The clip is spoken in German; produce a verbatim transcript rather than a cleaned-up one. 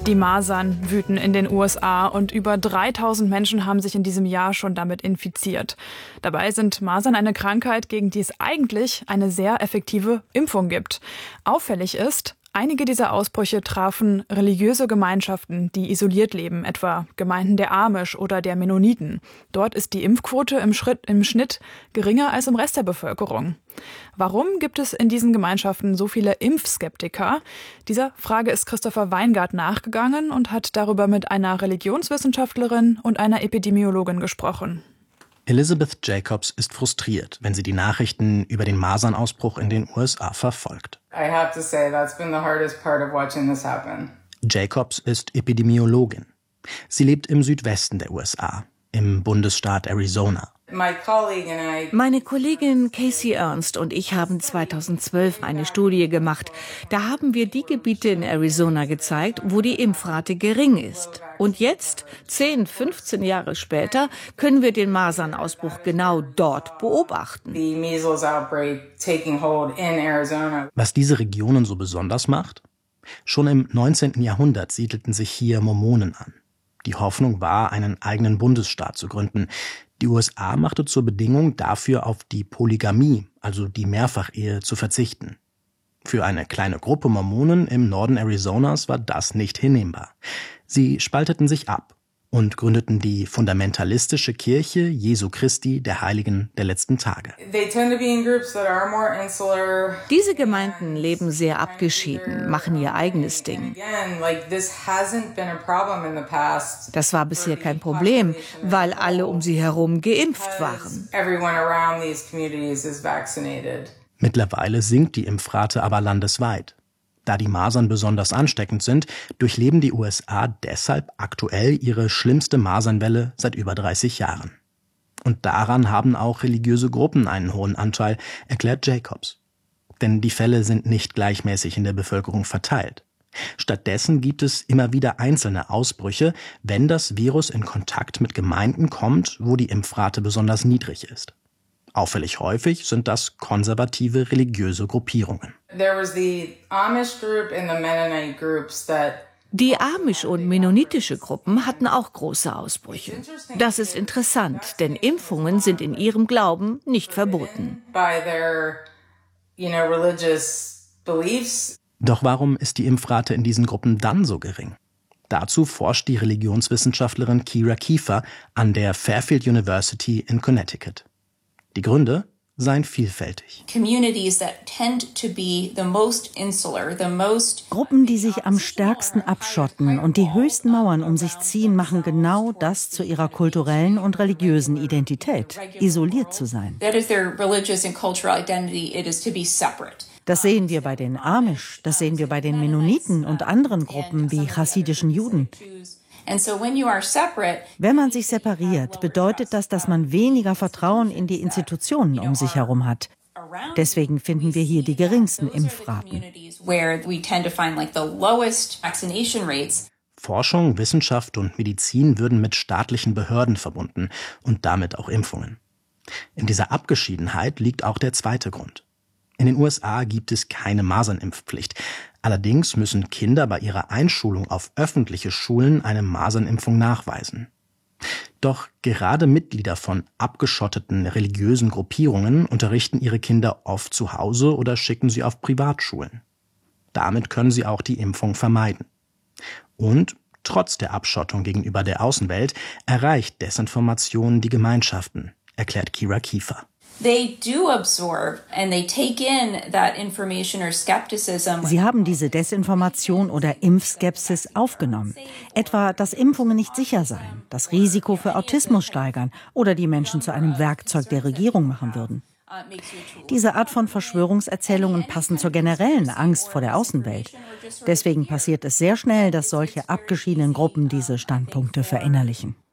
Die Masern wüten in den U S A und über dreitausend Menschen haben sich in diesem Jahr schon damit infiziert. Dabei sind Masern eine Krankheit, gegen die es eigentlich eine sehr effektive Impfung gibt. Auffällig ist, einige dieser Ausbrüche trafen religiöse Gemeinschaften, die isoliert leben, etwa Gemeinden der Amish oder der Mennoniten. Dort ist die Impfquote im, Schritt, im Schnitt geringer als im Rest der Bevölkerung. Warum gibt es in diesen Gemeinschaften so viele Impfskeptiker? Dieser Frage ist Christopher Weingart nachgegangen und hat darüber mit einer Religionswissenschaftlerin und einer Epidemiologin gesprochen. Elizabeth Jacobs ist frustriert, wenn sie die Nachrichten über den Masernausbruch in den U S A verfolgt. I have to say, that's been the hardest part of watching this happen. Jacobs ist Epidemiologin. Sie lebt im Südwesten der U S A, im Bundesstaat Arizona. Meine Kollegin Casey Ernst und ich haben zweitausendzwölf eine Studie gemacht. Da haben wir die Gebiete in Arizona gezeigt, wo die Impfrate gering ist. Und jetzt, zehn, fünfzehn Jahre später, können wir den Masernausbruch genau dort beobachten. Was diese Regionen so besonders macht? Schon im neunzehnten Jahrhundert siedelten sich hier Mormonen an. Die Hoffnung war, einen eigenen Bundesstaat zu gründen. Die U S A machte zur Bedingung, dafür auf die Polygamie, also die Mehrfachehe, zu verzichten. Für eine kleine Gruppe Mormonen im Norden Arizonas war das nicht hinnehmbar. Sie spalteten sich ab und gründeten die fundamentalistische Kirche Jesu Christi der Heiligen der letzten Tage. Diese Gemeinden leben sehr abgeschieden, machen ihr eigenes Ding. Das war bisher kein Problem, weil alle um sie herum geimpft waren. Mittlerweile sinkt die Impfrate aber landesweit. Da die Masern besonders ansteckend sind, durchleben die U S A deshalb aktuell ihre schlimmste Masernwelle seit über dreißig Jahren. Und daran haben auch religiöse Gruppen einen hohen Anteil, erklärt Jacobs. Denn die Fälle sind nicht gleichmäßig in der Bevölkerung verteilt. Stattdessen gibt es immer wieder einzelne Ausbrüche, wenn das Virus in Kontakt mit Gemeinden kommt, wo die Impfrate besonders niedrig ist. Auffällig häufig sind das konservative religiöse Gruppierungen. Die Amish- und mennonitische Gruppen hatten auch große Ausbrüche. Das ist interessant, denn Impfungen sind in ihrem Glauben nicht verboten. Doch warum ist die Impfrate in diesen Gruppen dann so gering? Dazu forscht die Religionswissenschaftlerin Kira Kiefer an der Fairfield University in Connecticut. Die Gründe seien vielfältig. Gruppen, die sich am stärksten abschotten und die höchsten Mauern um sich ziehen, machen genau das zu ihrer kulturellen und religiösen Identität, isoliert zu sein. Das sehen wir bei den Amish, das sehen wir bei den Mennoniten und anderen Gruppen wie chassidischen Juden. Wenn man sich separiert, bedeutet das, dass man weniger Vertrauen in die Institutionen um sich herum hat. Deswegen finden wir hier die geringsten Impfraten. Forschung, Wissenschaft und Medizin würden mit staatlichen Behörden verbunden und damit auch Impfungen. In dieser Abgeschiedenheit liegt auch der zweite Grund. In den U S A gibt es keine Masernimpfpflicht. Allerdings müssen Kinder bei ihrer Einschulung auf öffentliche Schulen eine Masernimpfung nachweisen. Doch gerade Mitglieder von abgeschotteten religiösen Gruppierungen unterrichten ihre Kinder oft zu Hause oder schicken sie auf Privatschulen. Damit können sie auch die Impfung vermeiden. Und trotz der Abschottung gegenüber der Außenwelt erreicht Desinformation die Gemeinschaften, erklärt Kira Kiefer. Sie haben diese Desinformation oder Impfskepsis aufgenommen. Etwa, dass Impfungen nicht sicher seien, das Risiko für Autismus steigern oder die Menschen zu einem Werkzeug der Regierung machen würden. Diese Art von Verschwörungserzählungen passen zur generellen Angst vor der Außenwelt. Deswegen passiert es sehr schnell, dass solche abgeschiedenen Gruppen diese Standpunkte verinnerlichen.